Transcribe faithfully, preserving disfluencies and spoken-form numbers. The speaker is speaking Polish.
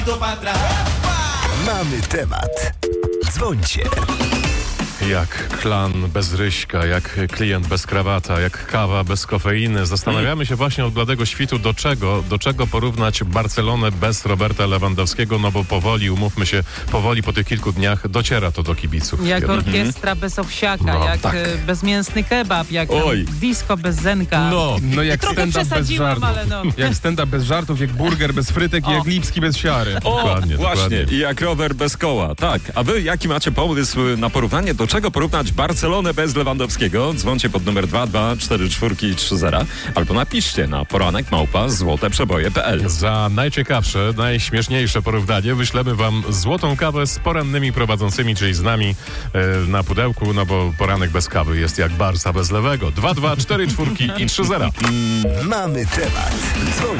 Mamy temat. Dzwońcie. Jak klan bez Ryśka, jak klient bez krawata, jak kawa bez kofeiny. Zastanawiamy się właśnie od bladego świtu, do czego, do czego porównać Barcelonę bez Roberta Lewandowskiego, no bo powoli, umówmy się, powoli po tych kilku dniach dociera to do kibiców. Jak Jednak. orkiestra bez owsiaka, No, jak tak. e, bezmięsny kebab, jak Oj. disco bez zenka. No, No jak Trochę stand-up bez przesadziłam, żartów. ale no. Jak stand-up bez żartów, jak burger bez frytek i O. jak Lipski bez siary. O, Dokładnie, właśnie. dokładnie. I jak rower bez koła. Tak. A wy jaki macie pomysł na porównanie? Do czego porównać Barcelonę bez Lewandowskiego? Dzwoncie pod numer dwa dwa cztery cztery trzy zero albo napiszcie na poranek małpa złoteprzeboje kropka p l. Za najciekawsze, najśmieszniejsze porównanie wyślemy wam złotą kawę z porannymi prowadzącymi, czyli z nami e, na pudełku, no bo poranek bez kawy jest jak Barca bez lewego. dwa dwa cztery cztery i trzy zero. Mamy temat. Dzwońcie.